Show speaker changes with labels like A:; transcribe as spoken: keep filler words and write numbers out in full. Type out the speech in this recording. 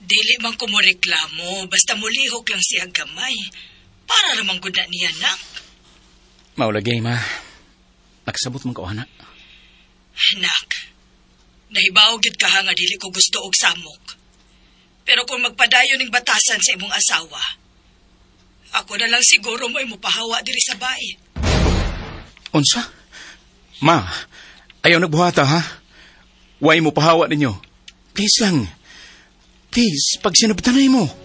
A: Dili man ko mo reklamo, basta mulihok lang siya gamay. Para namang gud na niya, nak.
B: Maulagay, ma. Nakasabot man ko, anak.
A: Nak, nahibaw gid ka nga dili ko gusto og samok. Pero kung magpadayon ning batasan sa imong asawa, ako na lang siguro mo imupahawa diri sa bae.
B: Unsa? Ma, ayaw nagbuhata, ha? Huwag mo pahawa ninyo. Please lang. Please, pag sinabtanay mo.